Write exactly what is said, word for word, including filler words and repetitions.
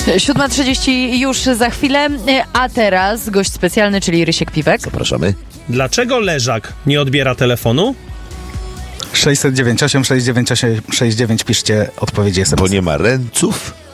siódma trzydzieści już za chwilę, a teraz gość specjalny, czyli Rysiek Piwek. Zapraszamy. Dlaczego leżak nie odbiera telefonu? sześćset dziewięćdziesiąt osiem, sześćset dziewięćdziesiąt osiem, sześćdziesiąt dziewięć, piszcie odpowiedzi S M S. Bo nie ma ręców.